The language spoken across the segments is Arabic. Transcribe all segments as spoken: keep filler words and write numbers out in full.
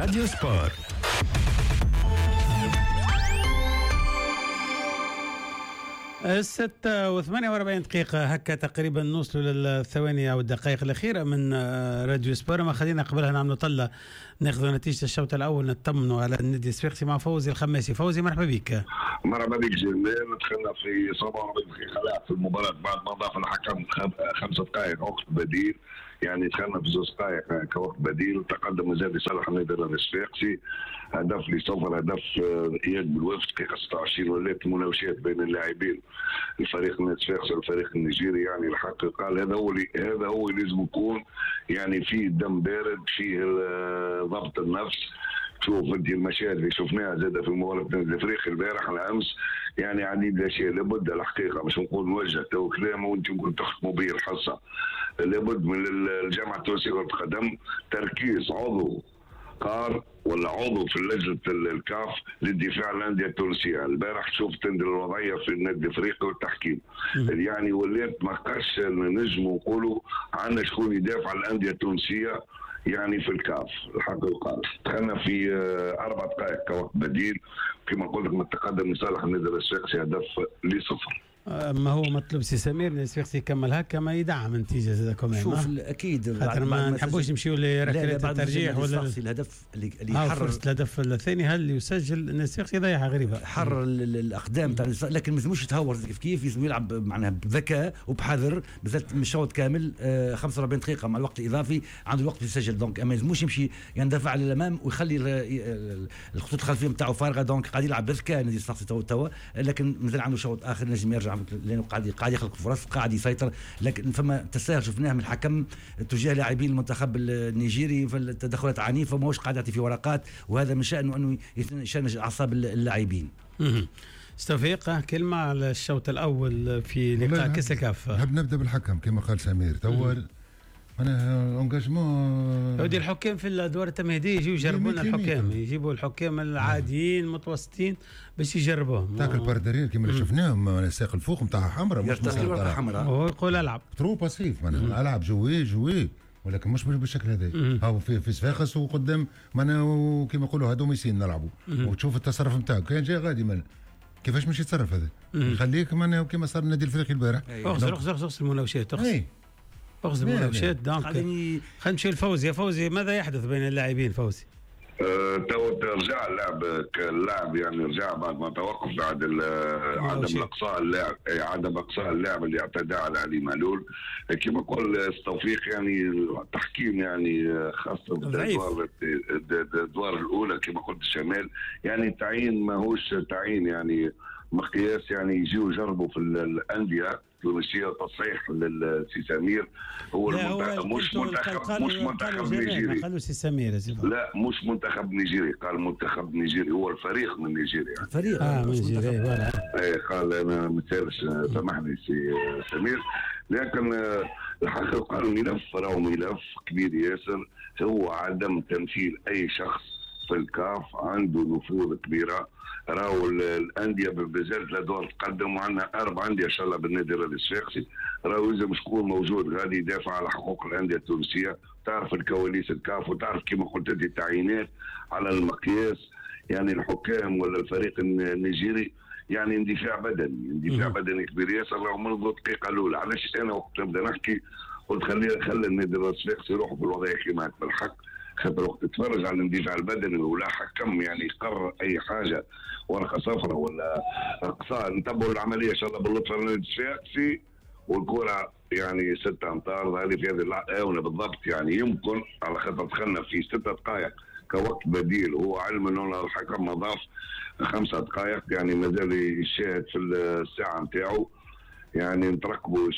راديو سبور. الستة وثمانية وأربعين دقيقة هكا تقريبا نوصلوا للثواني أو الدقائق الأخيرة من راديو سبور. ما خلينا قبلها نعملوا طلة ناخذوا نتيجة الشوط الأول، نطمنوا على النادي الصفاقسي مع فوزي الخماسي. فوزي مرحبا بك. مرحبا بك جميل. دخلنا في سبعة وأربعين دقيقة لعب في المباراة بعد ما ضاف الحكم خمسة دقائق وقت بديل، يعني دخلنا في زوج دقائق كوقت بديل. تقدم زاد لصالح النادي الصفاقسي هدف لصفر، هدف اياد بالوفد دقيقة ستة وعشرين. ولات المناوشات بين اللاعبين الفريق النادي الصفاقسي والفريق النيجيري، يعني الحق قال هذا هو هذا هو اللي لازم يكون، يعني فيه دم بارد، فيه ضبط النفس. شوف انت المشاهد اللي شفناها زاد في مباراة النادي الافريقي البارح على امس، يعني عديد الاشياء لابد الحقيقه باش نقول نوجه تو كلام وانتم كنتوا تختموا به الحصه. لابد من الجامعه التونسيه لكره القدم تركيز عضو قار ولا عضو في لجنه الكاف للدفاع عن الانديه التونسيه. البارح شفت الوضعيه في النادي الافريقي والتحكيم، يعني ولات ما بقاش نجموا نقولوا عندنا شكون يدافع عن الانديه التونسيه يعني في الكاف. الحق يقال دخلنا في اربع دقائق كوقت بديل، كما قلت لك متقدم لصالح النادي الصفاقسي هدف لصفر. ما هو مطلوب سي سمير الصفاقسي يكمل هكا ما يدعم النتيجه زاد كمان. شوف اكيد خاطر ما نحبوش نمشيو لركلات الترجيح ولا الهدف اللي يحرر فرصه الهدف الثاني هل يسجل الصفاقسي يضيعها غريبه، حرر الاقدام تاع، لكن ما لازموش يتهور كيف كيف، لازم يلعب معناها بذكاء وبحذر، بالذات من الشوط كامل. آه خمسة وأربعين دقيقه مع الوقت الاضافي عنده الوقت يسجل، دونك ما لازموش يمشي يندفع للامام ويخلي الخطوط الخلفيه نتاعو فارغه. دونك قاعد يلعب بذكاء النادي الصفاقسي تو توا، لكن مازال عنده شوط اخر نجم يرجع لانه قاعد قاعد يخلق فرص، قاعد يسيطر. لكن فما تساهل شفناه من الحكم تجاه لاعبين المنتخب النيجيري في التدخلات عنيفه، ماهوش قاعد يعطي في ورقات، وهذا من شأنه انه يشنج اعصاب اللاعبين. استوفيق كلمه على الشوط الاول في لقاء كاس الكاف. نحب نبدا بالحكم كما قال سمير توا. انا انجاجمون ودي الحكام في الادوار التمهيديه يجيو يجربونا، الحكام يجيبوا الحكام العاديين المتوسطين باش يجربوهم. تاك الباردرير كما اللي شفناهم الساق الفوق نتاعها حمراء، مش مساق حمراء، هو يقول العب ترو باسيف معناها العب جوي جوي، ولكن مش بالشكل هذا. هاو في في صفاقس وقدام معناها كما يقولوا هادو ميسين نلعبوا، وتشوف التصرف نتاعو كان جاي غادي من كيفاش مش يتصرف هذا، يخليك معناها كما صار النادي الافريقي البارح. اغزر اغزر اغزر المناوشات اغزر اغزر المناوشات. دونك خلينا نمشيو لفوزي. يا فوزي ماذا يحدث بين اللاعبين فوزي؟ تو رجع اللاعب كاللاعب، يعني رجع بعد ما توقف بعد عدم اقصاء اللاعب عدم اقصاء اللاعب اللي اعتدى على علي معلول. كما قال التوفيق يعني التحكيم يعني خاصه بالادوار الادوار الاولى كما قلت الشمال، يعني التعيين ماهوش تعيين يعني مقياس، يعني يجيو يجربوا في الانديه التونسيه تصحيح للسي سمير. هو المنتخب مش منتخب مش منتخب نيجيري، قالوا سي سمير لا مش منتخب نيجيري، قال منتخب نيجيري، هو الفريق من نيجيريا يعني. فريق اه من نيجيريا ولا ايه قال انا مثالش سامحني سي سمير. لكن الحقيقه قالوا ملف راهو ملف كبير ياسر، هو عدم تمثيل اي شخص في الكاف عنده نفوذ كبيره. راهو الانديه بزالت الادوار تقدم، وعندنا اربع انديه ان شاء الله بالنادي الصفاقسي. راهو لازم شكون موجود غادي يدافع على حقوق الانديه التونسيه، تعرف الكواليس الكاف وتعرف كما قلت انت التعيينات على المقياس، يعني الحكام ولا الفريق النيجيري يعني اندفاع بدني اندفاع بدني كبير ياسر. راهو منذ الدقيقه الاولى علاش انا وقت نبدا نحكي قلت خلي خلي النادي الصفاقسي يروحوا في الوضعيه كما بالحق، خاطر وقت تتفرج على الاندفاع البدني ولا حكم يعني يقرر اي حاجه ورقه صفراء ولا اقصاء. نتبعوا العمليه ان شاء الله باللطف النادي الصفاقسي، والكره يعني ستة امتار هذه في هذه الاونه بالضبط، يعني يمكن على خاطر دخلنا في ستة دقائق كوقت بديل، هو علم انه الحكم اضاف خمسة دقائق، يعني مازال يشاهد في الساعه نتاعو. يعني نترقبوا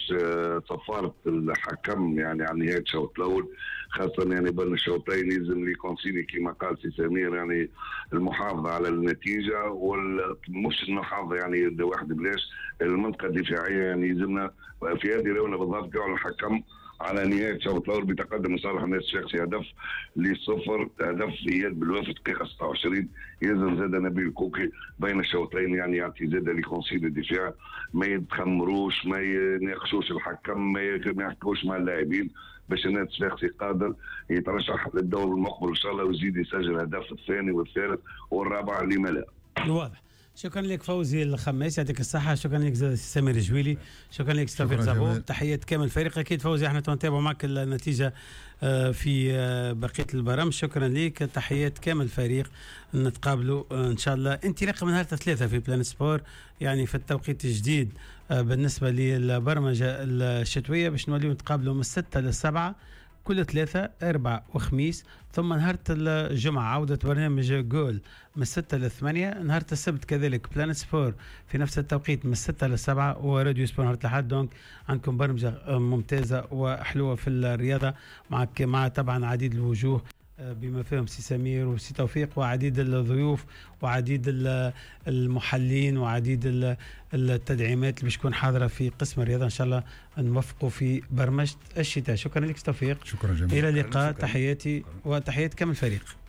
صفارة الحكم يعني على نهاية الشوط الأول، خاصة يعني بين الشوطين يلزم لي كونسيني كما قال سي سمير، يعني المحافظة على النتيجة ومش المحافظة يعني واحد بلاش المنطقة الدفاعية، يعني يلزمنا في هذه الأولى بالضبط قال الحكم على نهاية الشوط الأول بتقدم لصالح النادي الصفاقسي هدف لصفر، هدف اياد بالوفد دقيقة ستة وعشرين. يلزم زاد نبيل كوكي بين الشوطين يعني يعطي زاد لي كونسيل الدفاع، ما يتخمروش ما يناقشوش الحكم ما يحكوش مع اللاعبين، باش النادي الصفاقسي قادر يترشح للدور المقبل ان شاء الله ويزيد يسجل الهدف الثاني والثالث والرابع لما لا. واضح. شكرا لك فوزي الخماس، يعطيك الصحة. شكرا لك زاد سمير الجويلي. شكرا لك توفيق زعبوب. تحيات كامل الفريق. أكيد فوزي احنا نتابعوا معك النتيجة في بقية البرامج. شكرا لك. تحيات كامل الفريق. نتقابلوا إن شاء الله انطلاقا من نهار ثلاثة في بلان سبور، يعني في التوقيت الجديد بالنسبة للبرمجة الشتوية، باش نوليو نتقابلوا من الستة للسبعة كل ثلاثة أربع وخميس، ثم نهار الجمعة عودة برنامج جول من الستة للثمانية، نهار السبت كذلك بلان سبور في نفس التوقيت من الستة للسبعة، وراديو سبور نهار الأحد. دونك عندكم برمجة ممتازة وحلوة في الرياضة، مع مع طبعا عديد الوجوه بما فيهم سي سمير وسي توفيق وعديد الضيوف وعديد المحلين وعديد التدعيمات اللي بتكون حاضرة في قسم الرياضة. إن شاء الله نوفقوا في برمجة الشتاء. شكرا لك توفيق. شكرا جميل. إلى اللقاء. تحياتي وتحيات كامل الفريق.